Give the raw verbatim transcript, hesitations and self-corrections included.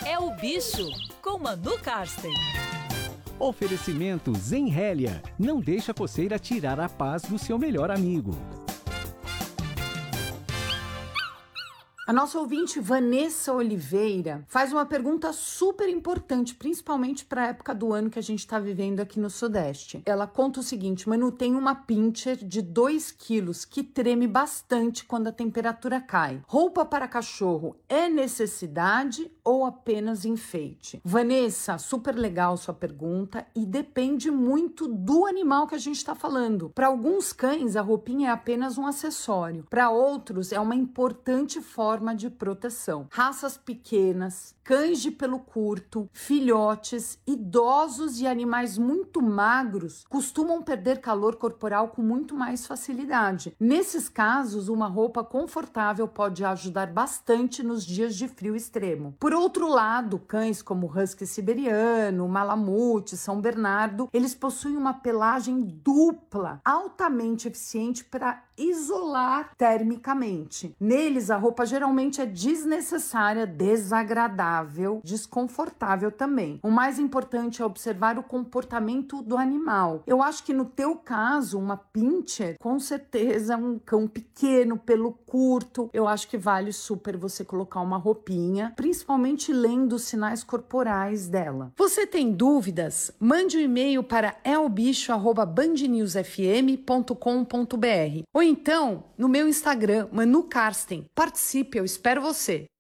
É o Bicho, com Manu Karsten. Oferecimento Zenrélia. Não deixa a coceira tirar a paz do seu melhor amigo. A nossa ouvinte Vanessa Oliveira faz uma pergunta super importante, principalmente para a época do ano que a gente está vivendo aqui no Sudeste. Ela conta o seguinte: Manu, tem uma pincher de dois quilos que treme bastante quando a temperatura cai. Roupa para cachorro é necessidade ou apenas enfeite? Vanessa, super legal sua pergunta e depende muito do animal que a gente está falando. Para alguns cães, a roupinha é apenas um acessório. Para outros, é uma importante forma de proteção. Raças pequenas, cães de pelo curto, filhotes, idosos e animais muito magros costumam perder calor corporal com muito mais facilidade. Nesses casos, uma roupa confortável pode ajudar bastante nos dias de frio extremo. Por outro lado, cães como Husky Siberiano, Malamute, São Bernardo, eles possuem uma pelagem dupla, altamente eficiente para isolar termicamente. Neles, a roupa geralmente é desnecessária, desagradável, desconfortável também. O mais importante é observar o comportamento do animal. Eu acho que no teu caso, uma pincher, com certeza um cão pequeno, pelo curto, eu acho que vale super você colocar uma roupinha, principalmente lendo os sinais corporais dela. Você tem dúvidas? Mande um e-mail para elbicho arroba band news f m ponto com ponto b r ou então no meu Instagram, Manu Karsten. Participe, eu espero você.